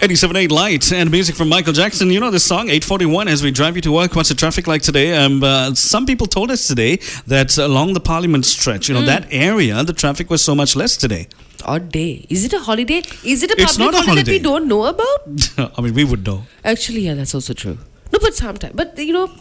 87.8 Lights and music from Michael Jackson. You know this song, 8:41, as we drive you to work. What's the traffic like today? Some people told us today that along the Parliament stretch, that area, the traffic was so much less today. Odd day. Is it a holiday? Is it a It's public not a holiday that we holiday. don't know about? I mean, we would know. Actually, yeah, that's also true. No, but sometimes. But,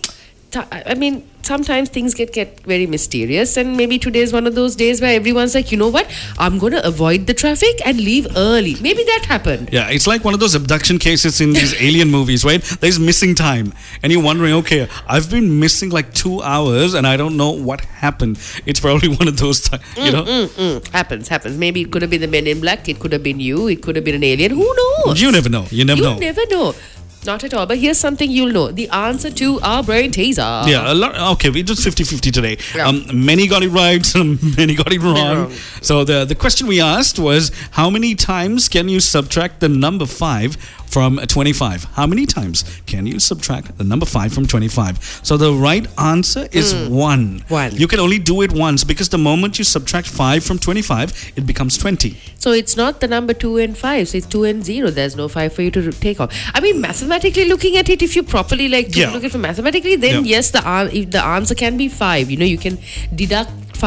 sometimes things get very mysterious, and maybe today is one of those days where everyone's like, you know what? I'm going to avoid the traffic and leave early. Maybe that happened. Yeah, it's like one of those abduction cases in these alien movies, right? There's missing time. And you're wondering, okay, I've been missing like 2 hours and I don't know what happened. It's probably one of those times, Happens. Maybe it could have been the Men in Black. It could have been you. It could have been an alien. Who knows? You never know. You never know. You never know. Not at all. But here's something you'll know. The answer to our brain teaser. Yeah, a lot. Okay, we did 50-50 today. Yeah. Many got it right, many got it wrong. Wrong. So the question we asked was, how many times can you subtract the number 5 from 25? How many times can you subtract the number 5 from 25? So the right answer is 1. 1. You can only do it once, because the moment you subtract 5 from 25, it becomes 20. So it's not the number 2 and 5. So it's 2 and 0. There's no 5 for you to take off. I mean, mathematically looking at it, if you properly look at it mathematically, then yes, the answer can be 5. You can deduct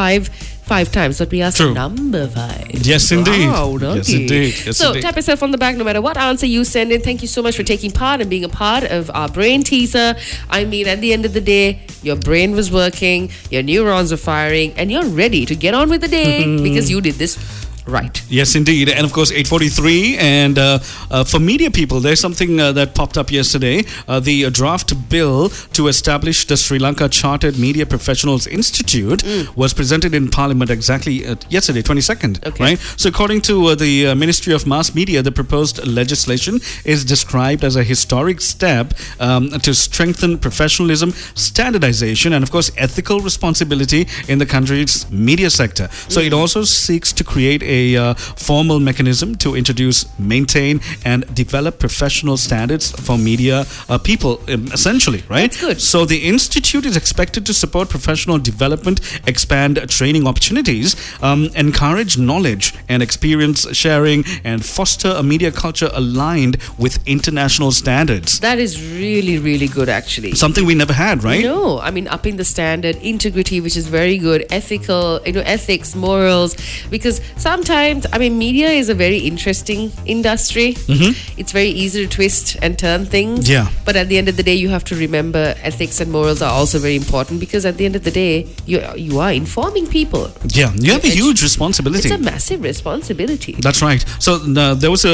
5 times, but we asked True. number 5. Yes, indeed. Wow, Yes, indeed. Yes, so indeed. tap yourself on the back no matter what answer you send in. Thank you so much for taking part and being a part of our brain teaser. I mean, at the end of the day, your brain was working, your neurons are firing, and you're ready to get on with the day because you did this right. Yes, indeed. And of course, 8:43. And for media people, there's something that popped up yesterday. The draft bill to establish the Sri Lanka Chartered Media Professionals Institute was presented in Parliament exactly yesterday, 22nd. Okay. Right? So according to the Ministry of Mass Media, the proposed legislation is described as a historic step to strengthen professionalism, standardization, and of course, ethical responsibility in the country's media sector. So it also seeks to create a formal mechanism to introduce, maintain, and develop professional standards for media people, essentially, right? That's good. So the institute is expected to support professional development, expand training opportunities, encourage knowledge and experience sharing, and foster a media culture aligned with international standards. That is really, really good, actually. Something we never had, right? No, I mean, upping the standard, integrity, which is very good, ethical, ethics, morals, because sometimes, I mean, media is a very interesting industry. It's very easy to twist and turn things. Yeah. But at the end of the day, you have to remember ethics and morals are also very important, because at the end of the day, you are informing people. Yeah, you have a huge responsibility. It's a massive responsibility. That's right. So there was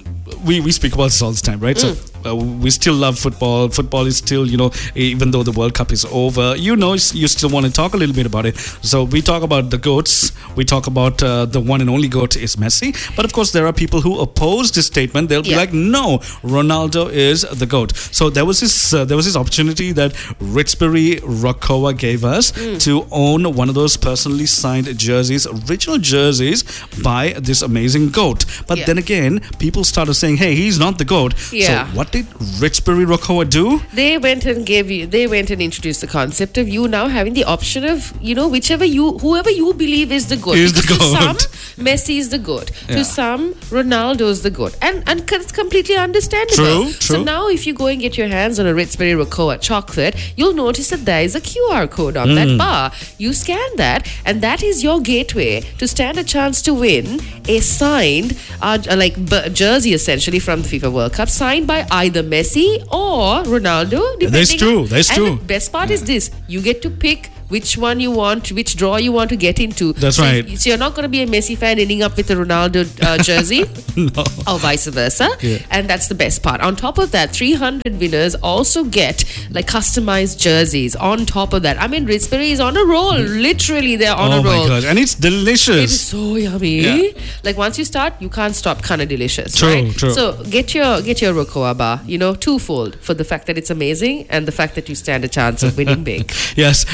we speak about this all the time, right? So we still love football. Football is still, even though the World Cup is over, you still want to talk a little bit about it. So we talk about the GOATs. We talk about the one and only GOAT is Messi. But of course, there are people who oppose this statement. They'll be like, no, Ronaldo is the GOAT. So there was this opportunity that Ritsbury Rokoa gave us to own one of those personally signed jerseys, original jerseys by this amazing GOAT. But then again, people started saying, hey, he's not the GOAT. Yeah. So what did Ritsbury Rokoa do? They went and introduced the concept of you now having the option of, whoever you believe is the GOAT. Is the Because to GOAT. some, Messi is the GOAT. Yeah. To some, Ronaldo is the GOAT. And it's completely understandable. True. So now if you go and get your hands on a Ritsbury Rokoa chocolate, you'll notice that there is a QR code on that bar. You scan that, and that is your gateway to stand a chance to win a signed jersey, essentially, from the FIFA World Cup, signed by either Messi or Ronaldo. That's true. That's true. And the best part is this: you get to pick which one you want, which draw you want to get into. That's right. So you're not going to be a Messi fan ending up with a Ronaldo jersey, No. or vice versa. Yeah. And that's the best part. On top of that, 300 winners also get customized jerseys. On top of that, I mean, Ritsbury is on a roll. Literally, they're on a roll. Oh my gosh, and it's delicious. It is so yummy. Yeah. Once you start, you can't stop. Kind of delicious. True, right? true. So get your Rokoa bar. Twofold, for the fact that it's amazing and the fact that you stand a chance of winning big. Yes, and while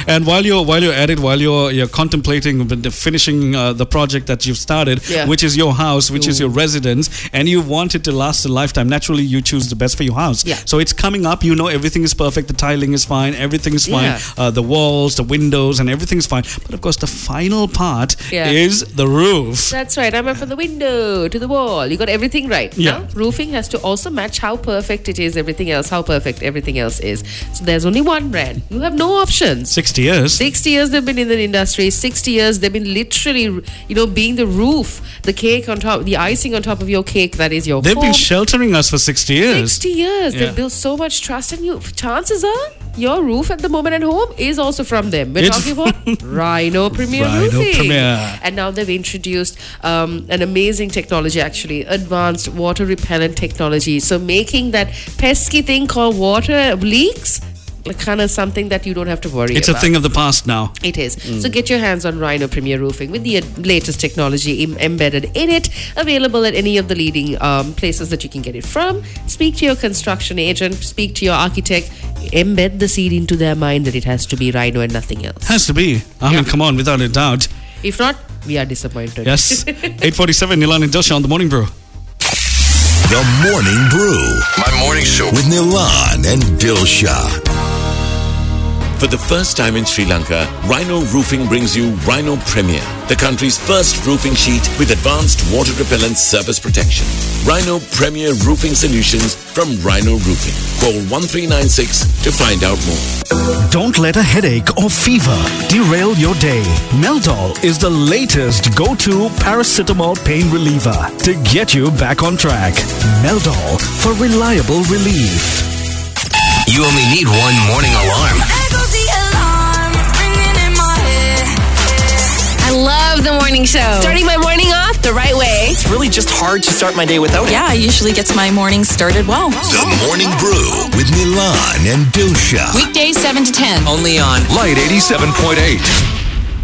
you're at it, while you're contemplating finishing the project that you've started, which is your house, which is your residence, and you want it to last a lifetime, naturally you choose the best for your house. So it's coming up, everything is perfect, the tiling is fine, everything is fine, the walls, the windows, and everything's fine. But of course, the final part is the roof. That's right. I'm from the window to the wall. You got everything right. Now, roofing has to also match how perfect it is, how perfect everything else is. So there's only one brand. You have no options. 60 years. 60 years they've been in the industry. 60 years they've been literally, being the roof, the cake on top, the icing on top of your cake. That is your They've been sheltering us for 60 years. 60 years. They've built so much trust in you. Chances are your roof at the moment at home is also from them. We're talking about Rhino Premier Roofing. And now they've introduced an amazing technology, actually, advanced water repellent technology. So making that pesky thing called water leaks kind of something that you don't have to worry about. It's a thing of the past now. It is. So get your hands on Rhino Premier Roofing with the latest technology embedded in it, available at any of the leading places that you can get it from. Speak to your construction agent, speak to your architect, embed the seed into their mind that it has to be Rhino and nothing else. Has to be. I mean, come on, without a doubt. If not, we are disappointed. Yes. 8:47, Nilan and Dilsha on The Morning Brew. The Morning Brew. My morning show with Nilan and Dilsha. For the first time in Sri Lanka, Rhino Roofing brings you Rhino Premier, the country's first roofing sheet with advanced water repellent surface protection. Rhino Premier Roofing Solutions from Rhino Roofing. Call 1396 to find out more. Don't let a headache or fever derail your day. Meldol is the latest go-to paracetamol pain reliever to get you back on track. Meldol for reliable relief. You only need one morning alarm. I love the morning show. Starting my morning off the right way. It's really just hard to start my day without it. Yeah, it usually gets my morning started well. The Morning Brew with Nilan and Dilsha. Weekdays 7 to 10. Only on Light 87.8.